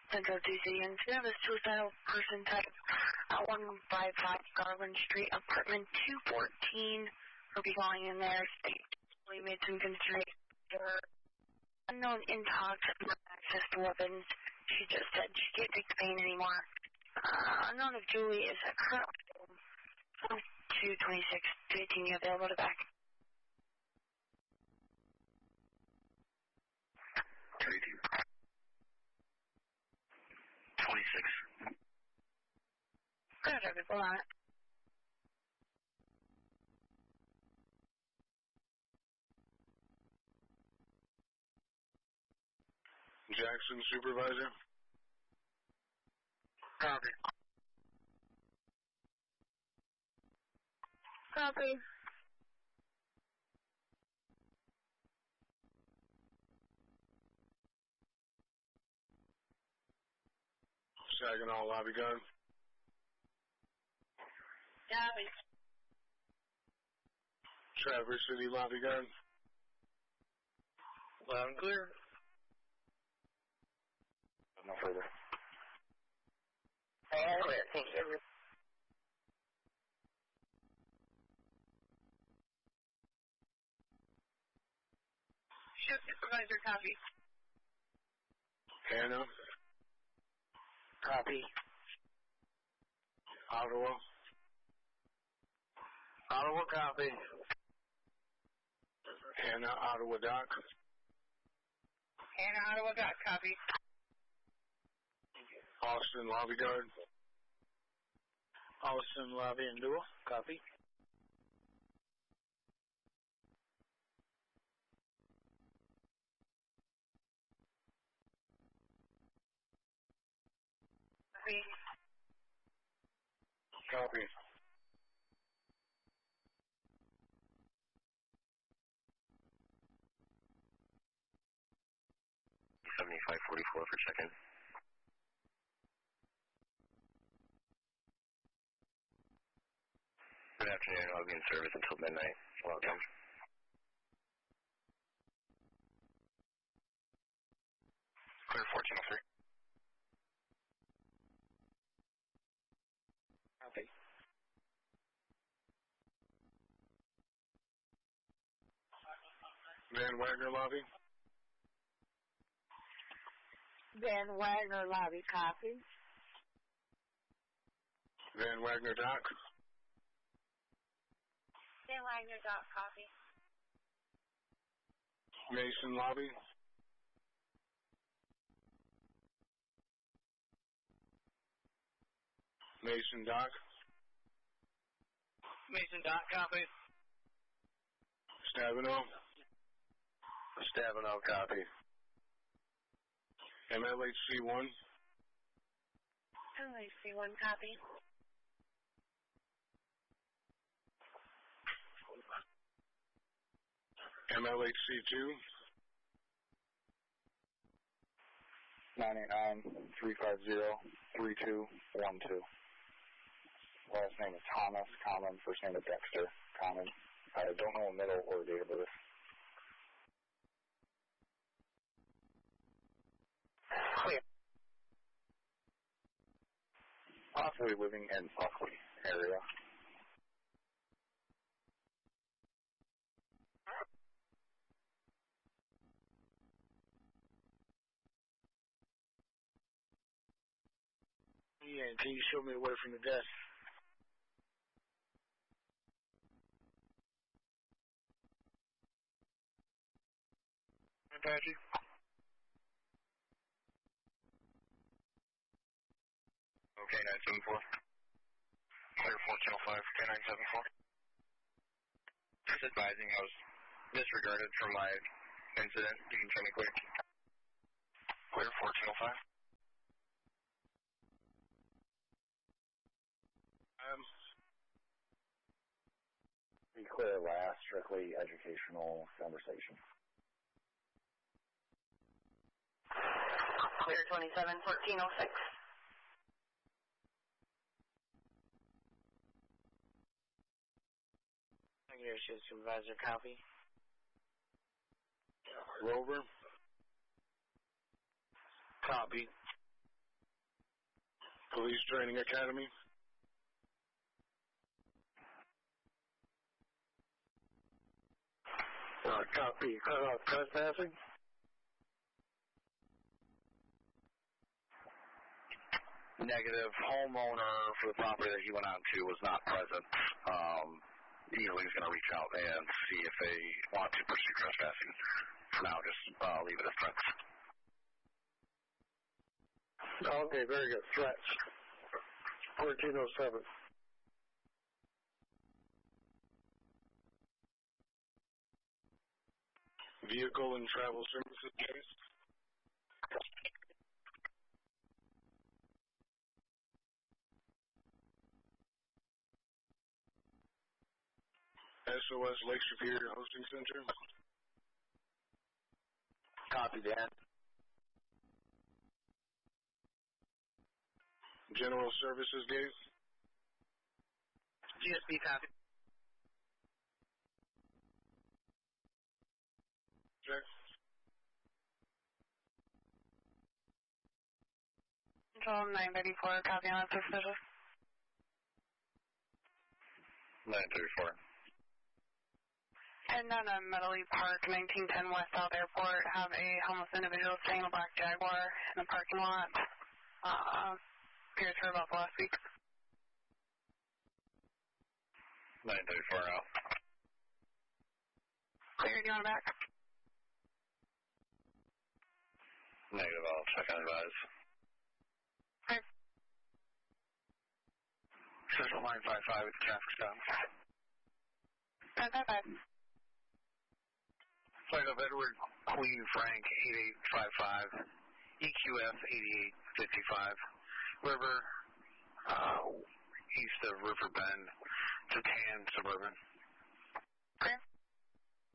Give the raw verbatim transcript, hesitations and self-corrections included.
Central D C, and we have a suicidal person type at one five five Garland Street, apartment two fourteen. He'll be calling in there. We made some consideration to her. Unknown intox, access to weapons. She just said she can't take the pain anymore. Uh, unknown if Julie is a current two twenty-six to eighteen. You available to back? twenty-six. Good, I'll be full on it. Jackson, supervisor. Copy. Copy. Saginaw lobby gun. Copy. Traverse City lobby gun. Loud and clear. No further. Loud and clear, thank you. Shoot, supervisor, copy. Hannah. Copy. Ottawa. Ottawa, copy. Hannah, Ottawa dock. Hannah, Ottawa, got copy. Austin lobby guard. Austin lobby and dual, copy. Copy. Copy. seventy-five forty-four for check-in. Good afternoon. I'll be in service until midnight. Welcome. Clear fourteen oh three. Copy. Van Wagner lobby. Van Wagner lobby, copy. Van Wagner dock. Van Wagner dot copy. Mason lobby. Mason dock. Mason dot copy. Stabino. Stabino copy. M L H C one. M L H C one copy. M L H C two. nine eight nine, three five zero, three two one two. Last name is Thomas, common. First name is Dexter, common. I don't know a middle or a date of birth. Clear. Possibly living in Buckley area. Yeah, can you show me away from the desk? Apache. Okay, nine seven four. Clear fourteen oh five, K nine seven four. Just advising I was disregarded from my incident. You can turn me quick. Clear fourteen oh five. Um, Be clear last, strictly educational conversation. Clear twenty-seven fourteen oh six. Leadership Supervisor, copy. Rover. Copy. Police Training Academy. Uh, copy. Uh, trespassing. Negative. Homeowner for the property that he went on to was not present. Um, usually he's going to reach out and see if they want to pursue trespassing. For now, just uh, leave it as threats. Okay, very good. Threats. fourteen oh seven. Vehicle and Travel Services case. S O S Lake Superior Hosting Center. Copy, Dan. General Services Gate. G S B copy. Check. Control nine thirty-four, copy on suspicious. nine thirty-four. And down at Medley Park, nineteen ten West South Airport, have a homeless individual staying in a black Jaguar in the parking lot. Uh, appears for about the last week. nine thirty-four out. Clear, do you want it back? Negative, I'll check on advise. Okay. Central nine five five with the traffic stop. nine five five. Flight of Edward Queen Frank eight eight five five, E Q F eighty-eight fifty-five, River, uh, east of River Bend, Tatan Suburban.